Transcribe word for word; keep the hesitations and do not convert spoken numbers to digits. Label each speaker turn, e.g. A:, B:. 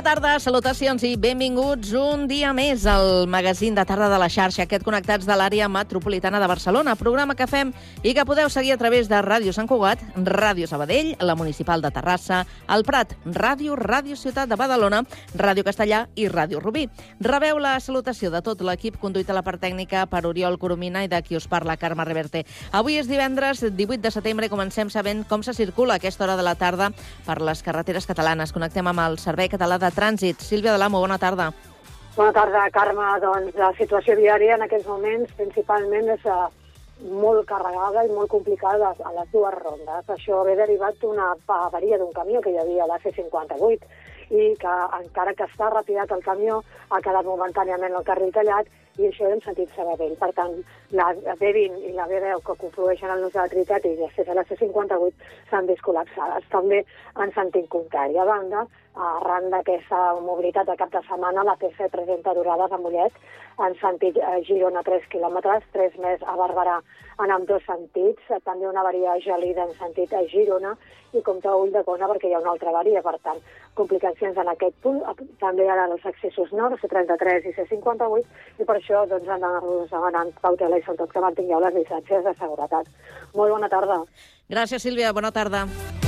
A: Bona tarda, salutacions i benvinguts un dia més al magazín de tarda de la xarxa, aquest Connectats de l'àrea metropolitana de Barcelona, programa que fem i que podeu seguir a través de Ràdio Sant Cugat, Ràdio Sabadell, la Municipal de Terrassa, el Prat, Ràdio, Ràdio Ciutat de Badalona, Ràdio Castellà i Ràdio Rubí. Rebeu la salutació de tot l'equip conduït a la part tècnica per Oriol Coromina i de qui us parla, Carme Reverte. Avui és divendres divuit de setembre i comencem sabent com se circula a aquesta hora de la tarda per les carreteres catalanes. Connectem amb el Servei Català de Trànsit. Sílvia Dalamo, bona tarda.
B: Bona tarda, Carme. Doncs la situació viària en aquests moments principalment és uh, molt carregada i molt complicada a les dues rondes. Això ve derivat d'una avaria d'un camió que hi havia a la C cinquanta-vuit i que encara que està retirat el camió ha quedat momentàniament el carril tallat i això en sentit Sabadell. Per tant, la B vint i la B deu que conflueixen al nus de la Trinitat i l'accés a la C cinquanta-vuit s'han vist col·lapsades. També en sentit contrari. A banda, arran d'aquesta mobilitat de cap de setmana, la P C presenta durades a Mollet en sentit Girona tres quilòmetres, tres més a Barberà en ambdós sentits, també una avaria gelida en sentit a Girona i compte a Ulldecona perquè hi ha una altra avaria, per tant, complicacions en aquest punt, també ara els accessos nord, C trenta-tres i C cinquanta-vuit, i per això doncs, han d'anar-nos demanant cautela i sobretot que mantingueu les distàncies de seguretat. Molt bona tarda.
A: Gràcies, Sílvia. Bona tarda.